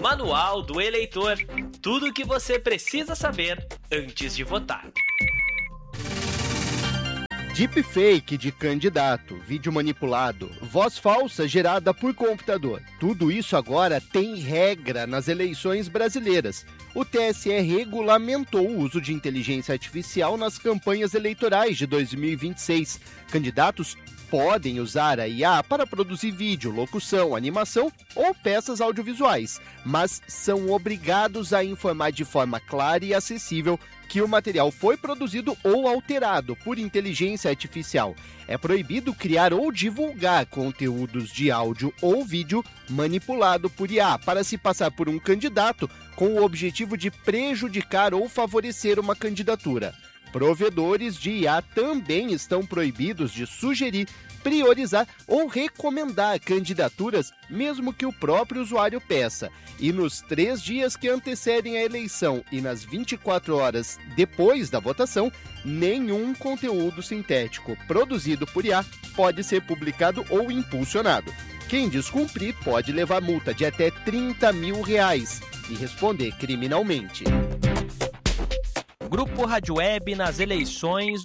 Manual do Eleitor. Tudo o que você precisa saber antes de votar. Deepfake de candidato, vídeo manipulado, voz falsa gerada por computador. Tudo isso agora tem regra nas eleições brasileiras. O TSE regulamentou o uso de inteligência artificial nas campanhas eleitorais de 2026. Candidatos podem usar a IA para produzir vídeo, locução, animação ou peças audiovisuais, mas são obrigados a informar de forma clara e acessível que o material foi produzido ou alterado por inteligência artificial. É proibido criar ou divulgar conteúdos de áudio ou vídeo manipulado por IA para se passar por um candidato com o objetivo de prejudicar ou favorecer uma candidatura. Provedores de IA também estão proibidos de sugerir, priorizar ou recomendar candidaturas, mesmo que o próprio usuário peça. E nos 3 dias que antecedem a eleição e nas 24 horas depois da votação, nenhum conteúdo sintético produzido por IA pode ser publicado ou impulsionado. Quem descumprir pode levar multa de até R$30 mil e responder criminalmente. Grupo Rádio Web nas eleições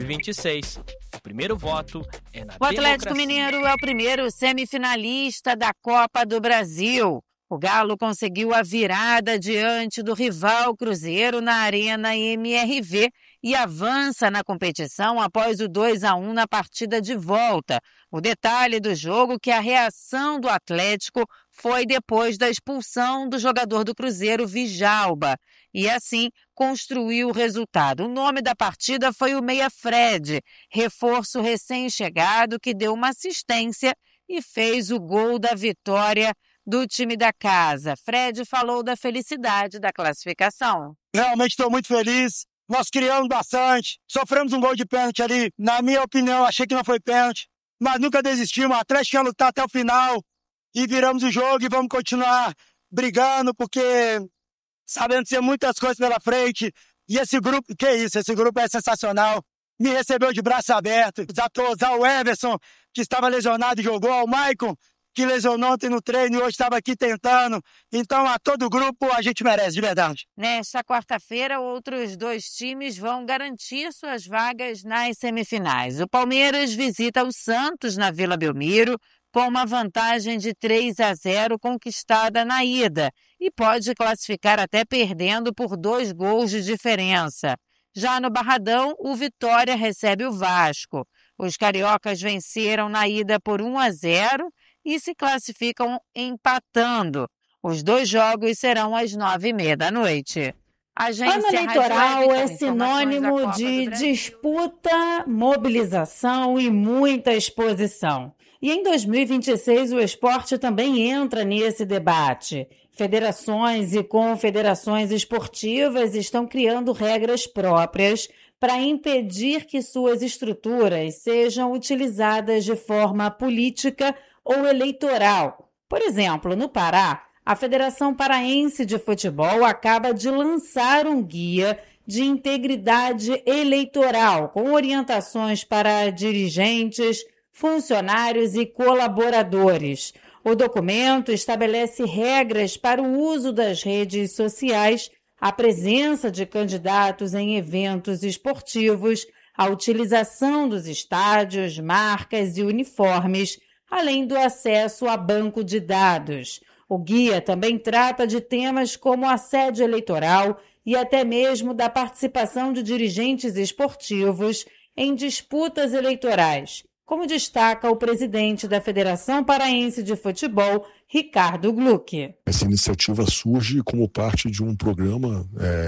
2026. O primeiro voto é na O Atlético Mineiro é o primeiro semifinalista da Copa do Brasil. O Galo conseguiu a virada diante do rival Cruzeiro na Arena MRV e avança na competição após o 2-1 na partida de volta. O detalhe do jogo é que a reação do Atlético foi depois da expulsão do jogador do Cruzeiro, Djalma, e assim construiu o resultado. O nome da partida foi o Meia Fred, reforço recém-chegado que deu uma assistência e fez o gol da vitória do time da casa. Fred falou da felicidade da classificação. Realmente estou muito feliz. Nós criamos bastante, sofremos um gol de pênalti ali. Na minha opinião, achei que não foi pênalti, mas nunca desistimos. O Atlético ia lutar até o final e viramos o jogo e vamos continuar brigando, porque sabendo que tem muitas coisas pela frente. E esse grupo, esse grupo é sensacional. Me recebeu de braço aberto. Já o Everson, que estava lesionado e jogou, o Maicon, que lesionou ontem no treino e hoje estava aqui tentando. Então, a todo grupo, a gente merece, de verdade. Nesta quarta-feira, outros 2 times vão garantir suas vagas nas semifinais. O Palmeiras visita o Santos na Vila Belmiro, com uma vantagem de 3-0 conquistada na ida, e pode classificar até perdendo por 2 gols de diferença. Já no Barradão, o Vitória recebe o Vasco. Os cariocas venceram na ida por 1-0 e se classificam empatando. Os 2 jogos serão às 9h30 da noite. Ano eleitoral é sinônimo de disputa, mobilização e muita exposição. E em 2026 o esporte também entra nesse debate. Federações e confederações esportivas estão criando regras próprias para impedir que suas estruturas sejam utilizadas de forma política ou eleitoral. Por exemplo, no Pará, a Federação Paraense de Futebol acaba de lançar um guia de integridade eleitoral com orientações para dirigentes, funcionários e colaboradores. O documento estabelece regras para o uso das redes sociais, a presença de candidatos em eventos esportivos, a utilização dos estádios, marcas e uniformes, além do acesso a banco de dados. O guia também trata de temas como assédio eleitoral e até mesmo da participação de dirigentes esportivos em disputas eleitorais, como destaca o presidente da Federação Paraense de Futebol, Ricardo Gluck. Essa iniciativa surge como parte de um programa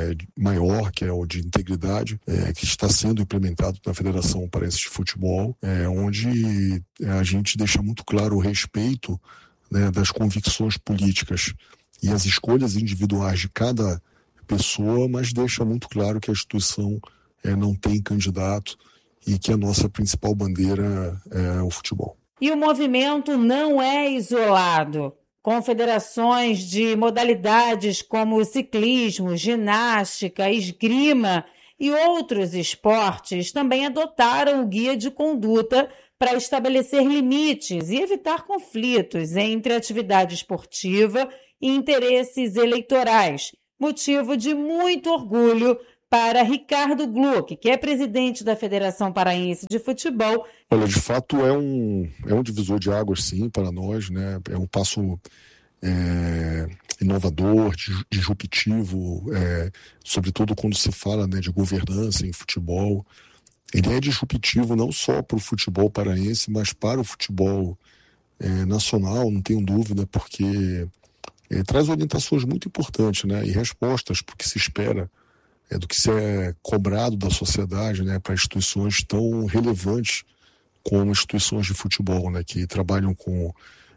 maior, que é o de integridade, que está sendo implementado na Federação Paraense de Futebol, onde a gente deixa muito claro o respeito, né, das convicções políticas e as escolhas individuais de cada pessoa, mas deixa muito claro que a instituição não tem candidato e que a nossa principal bandeira é o futebol. E o movimento não é isolado. Confederações de modalidades como ciclismo, ginástica, esgrima e outros esportes também adotaram o guia de conduta para estabelecer limites e evitar conflitos entre atividade esportiva e interesses eleitorais, motivo de muito orgulho para Ricardo Gluck, que é presidente da Federação Paraense de Futebol. Olha, de fato é um divisor de águas, sim, para nós, né? É um passo inovador, disruptivo, sobretudo quando se fala, né, de governança em futebol. Ele é disruptivo não só para o futebol paraense, mas para o futebol nacional, não tenho dúvida, porque traz orientações muito importantes, né, e respostas para o que se espera, do que se é cobrado da sociedade, né, para instituições tão relevantes como instituições de futebol, né, que trabalham com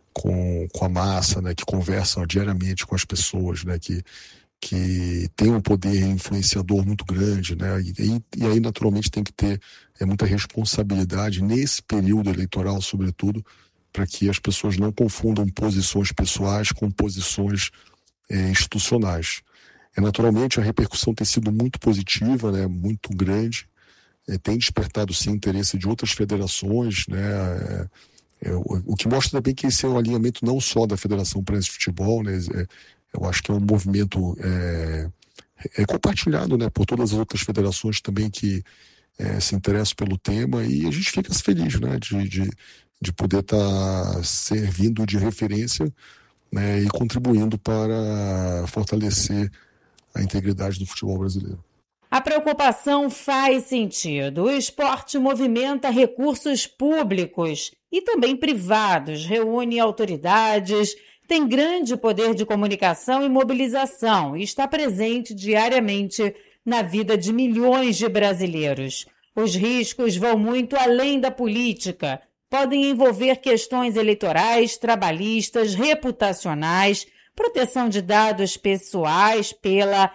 a massa, né, que conversam diariamente com as pessoas, né, que tem um poder influenciador muito grande, né, e aí naturalmente tem que ter muita responsabilidade nesse período eleitoral, sobretudo, para que as pessoas não confundam posições pessoais com posições institucionais. Naturalmente a repercussão tem sido muito positiva, né, muito grande, tem despertado sim interesse de outras federações, né, o que mostra também que esse é um alinhamento não só da Federação Paraense de Futebol, né, eu acho que é um movimento compartilhado, né, por todas as outras federações também que se interessam pelo tema, e a gente fica feliz, né, de poder estar servindo de referência, né, e contribuindo para fortalecer a integridade do futebol brasileiro. A preocupação faz sentido. O esporte movimenta recursos públicos e também privados, reúne autoridades, tem grande poder de comunicação e mobilização e está presente diariamente na vida de milhões de brasileiros. Os riscos vão muito além da política. Podem envolver questões eleitorais, trabalhistas, reputacionais, proteção de dados pessoais pela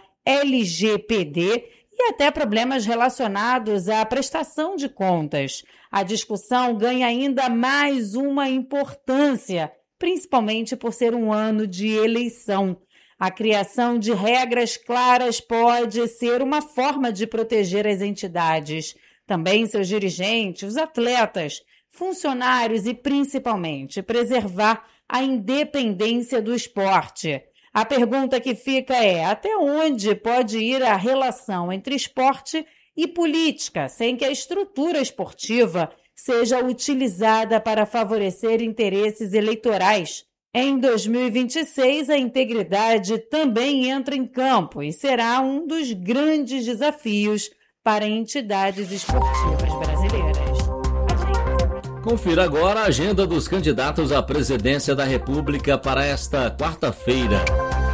LGPD e até problemas relacionados à prestação de contas. A discussão ganha ainda mais uma importância, principalmente por ser um ano de eleição. A criação de regras claras pode ser uma forma de proteger as entidades, também seus dirigentes, os atletas, funcionários e, principalmente, preservar a independência do esporte. A pergunta que fica é: até onde pode ir a relação entre esporte e política, sem que a estrutura esportiva seja utilizada para favorecer interesses eleitorais? Em 2026, a integridade também entra em campo e será um dos grandes desafios para entidades esportivas brasileiras. Confira agora a agenda dos candidatos à presidência da República para esta quarta-feira.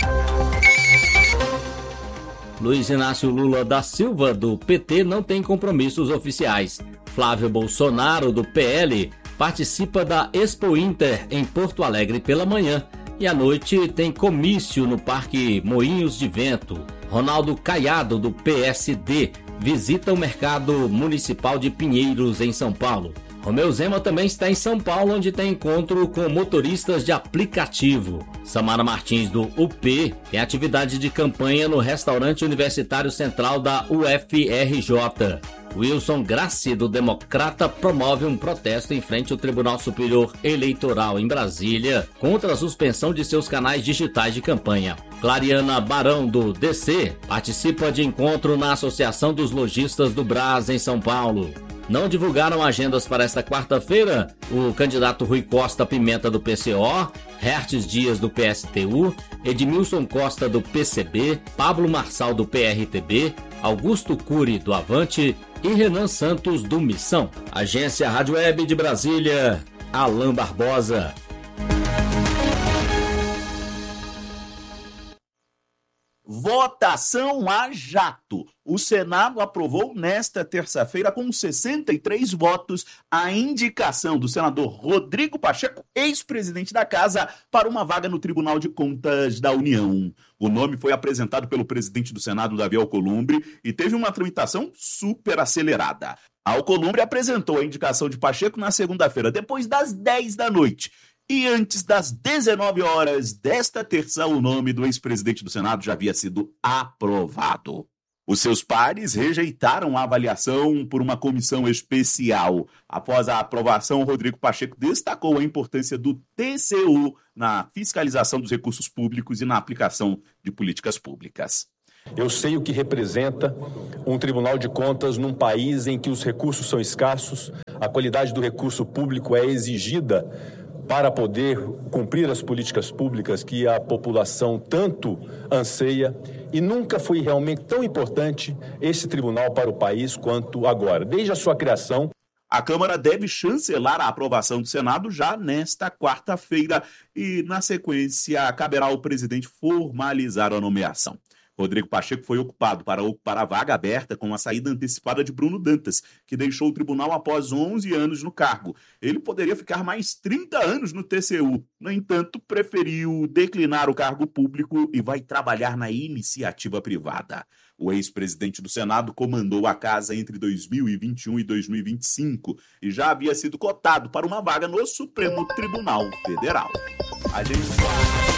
Luiz Inácio Lula da Silva, do PT, não tem compromissos oficiais. Flávio Bolsonaro, do PL, participa da Expo Inter em Porto Alegre pela manhã. E à noite tem comício no Parque Moinhos de Vento. Ronaldo Caiado, do PSD, visita o mercado municipal de Pinheiros, em São Paulo. Romeu Zema também está em São Paulo, onde tem encontro com motoristas de aplicativo. Samara Martins, do UP, tem atividade de campanha no restaurante universitário central da UFRJ. Wilson Grassi, do Democrata, promove um protesto em frente ao Tribunal Superior Eleitoral em Brasília contra a suspensão de seus canais digitais de campanha. Clariana Barão, do DC, participa de encontro na Associação dos Lojistas do Brás, em São Paulo. Não divulgaram agendas para esta quarta-feira o candidato Rui Costa Pimenta, do PCO, Hertes Dias, do PSTU, Edmilson Costa, do PCB, Pablo Marçal, do PRTB, Augusto Cury, do Avante e Renan Santos, do Missão. Agência Rádio Web de Brasília, Alain Barbosa. Votação a jato. O Senado aprovou nesta terça-feira, com 63 votos, a indicação do senador Rodrigo Pacheco, ex-presidente da Casa, para uma vaga no Tribunal de Contas da União. O nome foi apresentado pelo presidente do Senado, Davi Alcolumbre, e teve uma tramitação super acelerada. Alcolumbre apresentou a indicação de Pacheco na segunda-feira, depois das 10 da noite. E antes das 19 horas desta terça, o nome do ex-presidente do Senado já havia sido aprovado. Os seus pares rejeitaram a avaliação por uma comissão especial. Após a aprovação, Rodrigo Pacheco destacou a importância do TCU na fiscalização dos recursos públicos e na aplicação de políticas públicas. Eu sei o que representa um Tribunal de Contas num país em que os recursos são escassos, a qualidade do recurso público é exigida para poder cumprir as políticas públicas que a população tanto anseia, e nunca foi realmente tão importante esse tribunal para o país quanto agora. Desde a sua criação, a Câmara deve chancelar a aprovação do Senado já nesta quarta-feira e, na sequência, caberá ao presidente formalizar a nomeação. Rodrigo Pacheco foi ocupado para ocupar a vaga aberta com a saída antecipada de Bruno Dantas, que deixou o tribunal após 11 anos no cargo. Ele poderia ficar mais 30 anos no TCU. No entanto, preferiu declinar o cargo público e vai trabalhar na iniciativa privada. O ex-presidente do Senado comandou a casa entre 2021 e 2025 e já havia sido cotado para uma vaga no Supremo Tribunal Federal.